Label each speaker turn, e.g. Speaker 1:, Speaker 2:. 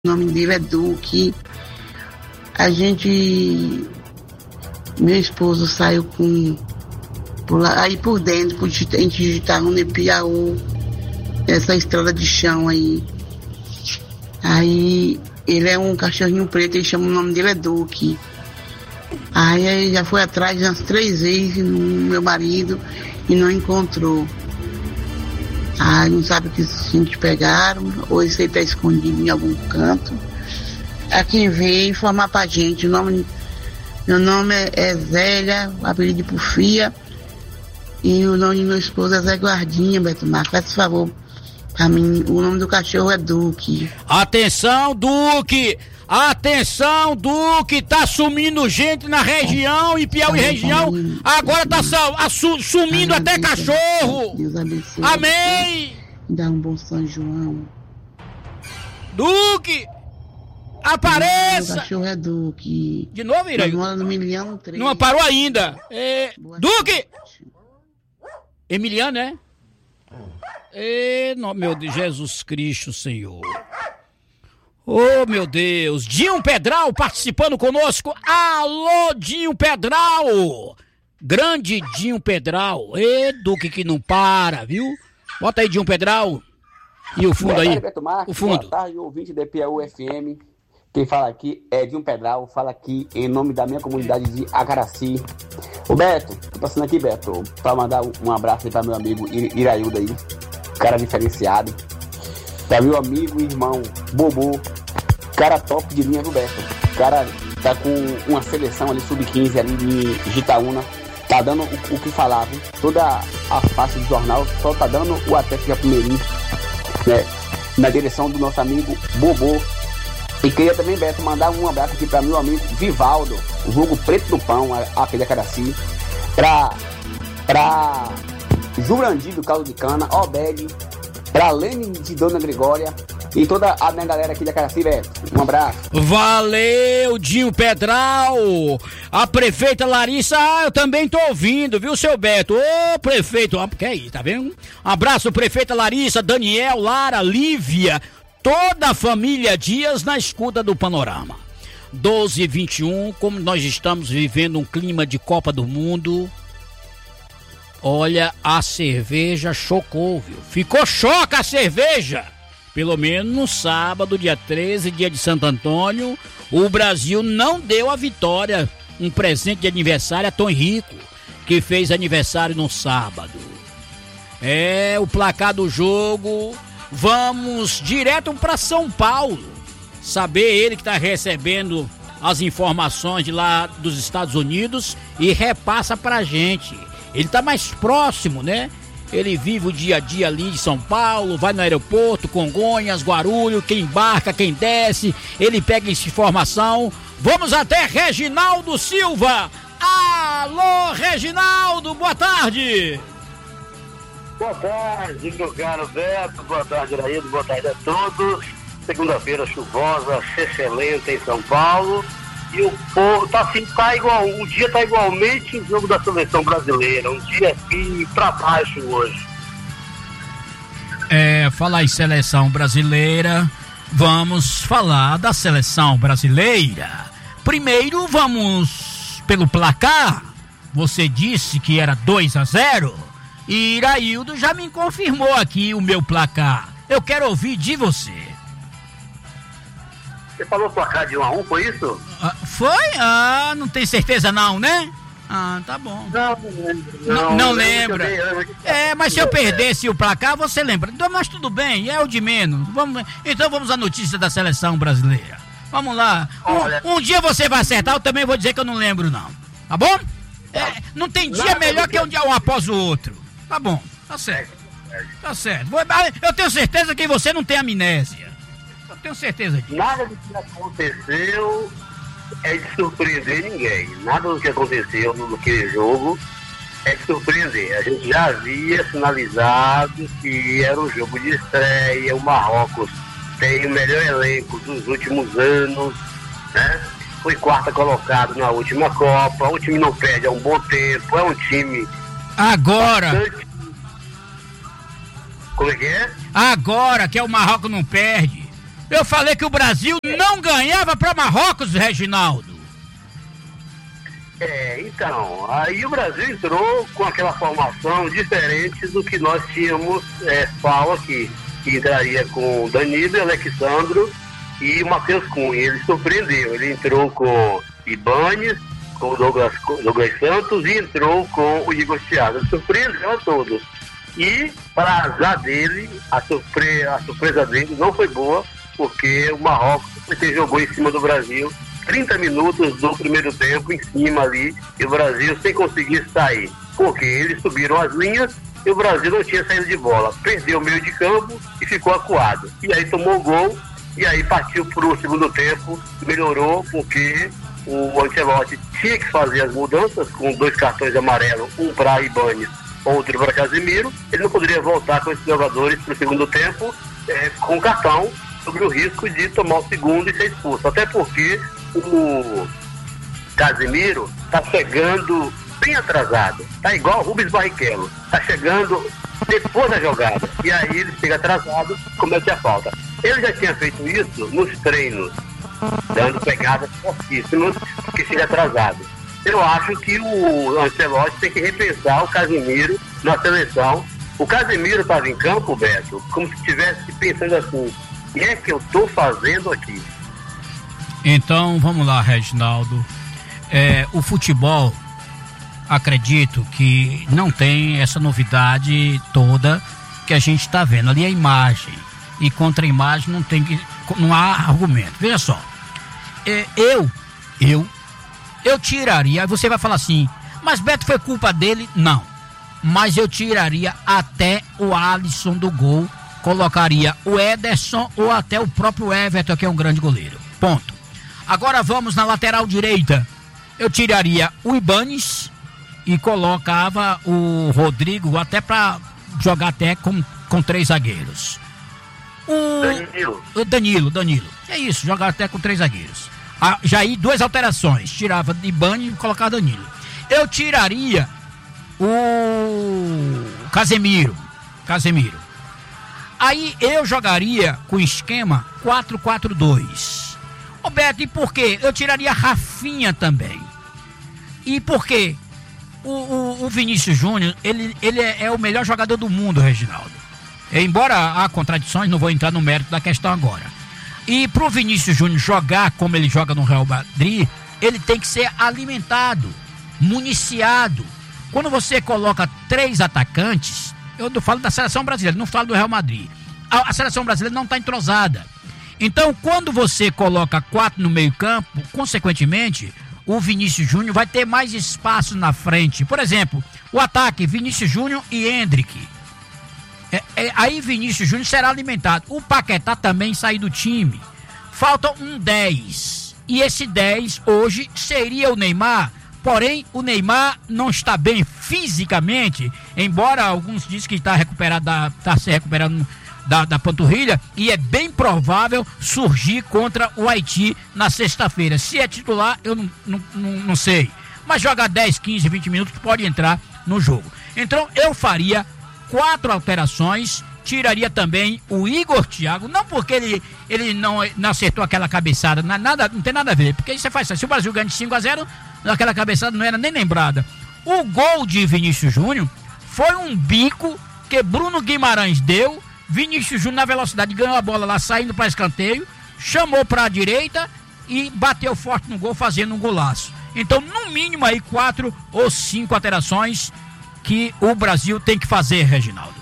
Speaker 1: O nome dele é Duque. Meu esposo saiu aí por dentro, a gente digitar no Nepiaú, essa estrada de chão aí. Aí ele é um cachorrinho preto, ele chama, o nome dele é Duque. Aí já foi atrás umas 3 vezes no meu marido e não encontrou. Aí não sabe que a gente pegaram, ou se ele está escondido em algum canto. A quem veio informar pra gente, meu nome é Zélia, o apelido de Pufia, e o nome de meu esposo é Zé Guardinha, Beto Marcos. Faz favor pra mim, o nome do cachorro é Duque.
Speaker 2: Atenção, Duque! Atenção, Duque! Tá sumindo gente na região, em Piauí região, agora tá sumindo até cachorro!
Speaker 1: Deus abençoe.
Speaker 2: Amém!
Speaker 1: Dá um bom São João.
Speaker 2: Duque! Apareça!
Speaker 1: O cachorro é Duque.
Speaker 2: De novo, Iraí?
Speaker 1: Mora no Emiliano 3.
Speaker 2: Não parou ainda. Duque! Emiliano, né? Meu Deus, Jesus Cristo, Senhor. Oh, meu Deus. Dinho Pedral participando conosco. Alô, Dinho Pedral! Grande Dinho Pedral. Duque que não para, viu? Bota aí, Dinho Pedral. E o fundo aí?
Speaker 3: Beto Marques,
Speaker 2: o fundo.
Speaker 3: Boa tarde, ouvinte da Piauí FM. Quem fala aqui é Dinho Pedral, fala aqui em nome da minha comunidade de Acaraci. Ô Beto, tô passando aqui, Beto, pra mandar um abraço aí pra meu amigo Iraildo aí, cara diferenciado. Pra meu amigo e irmão Bobo, cara top de linha do Beto. O cara tá com uma seleção ali, sub-15 ali de Itaúna. Tá dando o que falar, viu? Toda a faixa do jornal só tá dando o Atlético Primeirinho, né? Na direção do nosso amigo Bobo. E queria também, Beto, mandar um abraço aqui para meu amigo Vivaldo, o vulgo Preto do Pão, aqui da Caraci, pra Jurandir do Caldo de Cana, Obed, pra Lene de Dona Gregória e toda a minha galera aqui da Caraci, Beto. Um abraço.
Speaker 2: Valeu, Dinho Pedral. A prefeita Larissa, eu também tô ouvindo, viu, seu Beto? Ô, prefeito, que é isso, tá vendo? Um abraço, prefeita Larissa, Daniel, Lara, Lívia, toda a família Dias na escuta do Panorama. 12h21, como nós estamos vivendo um clima de Copa do Mundo, olha, a cerveja chocou, viu? Ficou choca a cerveja! Pelo menos no sábado, dia 13, dia de Santo Antônio, o Brasil não deu a vitória, um presente de aniversário a Tom Rico, que fez aniversário no sábado. O placar do jogo... Vamos direto para São Paulo, saber ele que está recebendo as informações de lá dos Estados Unidos e repassa pra gente. Ele tá mais próximo, né? Ele vive o dia a dia ali de São Paulo, vai no aeroporto, Congonhas, Guarulhos, quem embarca, quem desce, ele pega essa informação. Vamos até Reginaldo Silva. Alô, Reginaldo, boa tarde.
Speaker 4: Boa tarde, meu caro Beto, boa tarde, Iraildo, boa tarde a todos. Segunda-feira chuvosa, excelente em São Paulo. E o povo o dia tá igualmente em jogo da seleção brasileira. Um dia aqui pra baixo hoje.
Speaker 2: Falar em seleção brasileira, vamos falar da seleção brasileira. Primeiro vamos pelo placar. Você disse que era 2-0. E Iraildo já me confirmou aqui o meu placar. Eu quero ouvir de você.
Speaker 4: Você falou placar de 1-1, foi isso?
Speaker 2: Foi? Não tem certeza não, né? Tá bom. Não lembra. Mas se eu perdesse o placar, você lembra. Então, mas tudo bem, é o de menos. Então vamos à notícia da seleção brasileira. Vamos lá. Um dia você vai acertar, eu também vou dizer que eu não lembro não. Tá bom? Não tem dia melhor que um dia um após o outro. Tá bom, tá certo. Tá certo. Eu tenho certeza que você não tem amnésia. Eu tenho certeza disso.
Speaker 4: Nada do que aconteceu é de surpreender ninguém. Nada do que aconteceu naquele jogo é de surpreender. A gente já havia sinalizado que era um jogo de estreia. O Marrocos tem o melhor elenco dos últimos anos, né? Foi quarta colocado na última Copa. O time não perde há um bom tempo. É um time...
Speaker 2: Agora!
Speaker 4: Bastante... Como é que é?
Speaker 2: Agora que o Marrocos não perde. Eu falei que o Brasil não ganhava para Marrocos, Reginaldo.
Speaker 4: Então, aí o Brasil entrou com aquela formação diferente do que nós tínhamos FAO aqui, que entraria com Danilo, Alexandro e o Matheus Cunha. Ele surpreendeu, ele entrou com Ibanez, com o Douglas Santos e entrou com o Igor Thiago. Ele surpreendeu a todos. E, para azar dele, a surpresa dele não foi boa, porque o Marrocos jogou em cima do Brasil 30 minutos do primeiro tempo em cima ali, e o Brasil sem conseguir sair, porque eles subiram as linhas e o Brasil não tinha saído de bola, perdeu o meio de campo e ficou acuado, e aí tomou o gol, e aí partiu para o segundo tempo, melhorou, porque o Ancelotti tinha que fazer as mudanças com 2 cartões amarelos, um para Ibanez, outro para Casemiro. Ele não poderia voltar com esses jogadores para o segundo tempo com cartão, sobre o risco de tomar o segundo e ser expulso, até porque o Casemiro está chegando bem atrasado, tá igual o Rubens Barrichello, tá chegando depois da jogada, e aí ele chega atrasado, comete a falta. Ele já tinha feito isso nos treinos, dando pegadas fortíssimas, porque chega atrasado. Eu acho que o Ancelotti tem que repensar o Casemiro na seleção. O Casemiro estava em campo, Beto, como se estivesse pensando assim: o que é que eu estou fazendo aqui?
Speaker 2: Então, vamos lá, Reginaldo. O futebol, acredito que não tem essa novidade toda que a gente está vendo. Ali é a imagem. E contra a imagem não há argumento. Veja só. Eu tiraria, aí você vai falar assim, mas Beto, foi culpa dele? Não. Mas eu tiraria até o Alisson do gol, colocaria o Ederson ou até o próprio Everton, que é um grande goleiro. Ponto. Agora vamos na lateral direita. Eu tiraria o Ibanez e colocava o Rodrigo até para jogar até com 3 zagueiros. O Danilo. É isso, jogar até com 3 zagueiros. Já aí 2 alterações. Tirava de Ibanez e colocava Danilo. Eu tiraria o Casemiro. Aí eu jogaria com esquema 4-4-2. Roberto, e por quê? Eu tiraria Rafinha também. E por quê? O Vinícius Júnior, ele é o melhor jogador do mundo, Reginaldo. Embora há contradições, não vou entrar no mérito da questão agora. E pro Vinícius Júnior jogar como ele joga no Real Madrid, ele tem que ser alimentado, municiado. Quando você coloca 3 atacantes, eu não falo da seleção brasileira, não falo do Real Madrid. A seleção brasileira não está entrosada. Então, quando você coloca 4 no meio campo, consequentemente, o Vinícius Júnior vai ter mais espaço na frente. Por exemplo, o ataque, Vinícius Júnior e Endrick. Aí Vinícius Júnior será alimentado. O Paquetá também sai do time. Falta um 10. E esse 10 hoje seria o Neymar. Porém, o Neymar não está bem fisicamente, embora alguns dizem que está se recuperando da panturrilha, e é bem provável surgir contra o Haiti na sexta-feira. Se é titular, eu não sei. Mas jogar 10, 15, 20 minutos pode entrar no jogo. Então eu faria 4 alterações, tiraria também o Igor Thiago, não porque ele não acertou aquela cabeçada, não tem nada a ver, porque você faz assim, se o Brasil ganha de 5-0, aquela cabeçada não era nem lembrada. O gol de Vinícius Júnior foi um bico que Bruno Guimarães deu, Vinícius Júnior na velocidade ganhou a bola lá saindo para escanteio, chamou para a direita e bateu forte no gol fazendo um golaço. Então no mínimo aí 4 ou 5 alterações que o Brasil tem que fazer, Reginaldo.